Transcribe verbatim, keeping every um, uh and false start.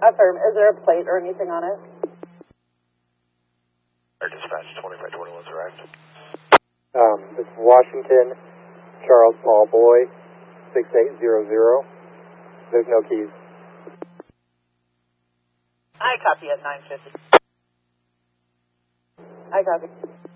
Affirm. Is there a plate or anything on it? Air dispatch, twenty-five twenty-one's arrived. Um, this is Washington, Charles Paul Boy, six eight zero zero. There's no keys. I copy at nine fifty. I copy.